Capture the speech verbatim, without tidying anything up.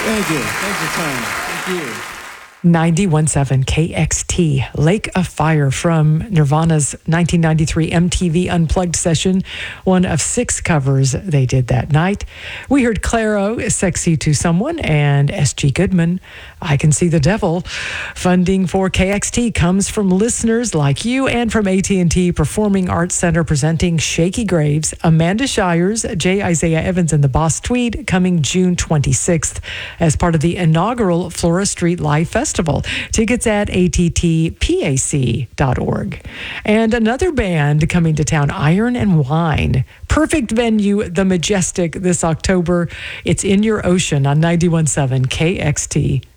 Thank you. Thank you, Tony. Thank you. ninety-one point seven K X T, Lake of Fire from Nirvana's nineteen ninety-three M T V Unplugged session, one of six covers they did that night. We heard Clairo, Sexy to Someone, and S G Goodman, I Can See the Devil. Funding for K X T comes from listeners like you and from A T and T Performing Arts Center, presenting Shaky Graves, Amanda Shires, J. Isaiah Evans, and the Boss Tweed, coming June twenty-sixth as part of the inaugural Flora Street Live Festival. Tickets at A T T P A C dot org. And another band coming to town, Iron and Wine. Perfect venue, The Majestic, this October. It's In Your Ocean on ninety-one point seven K X T.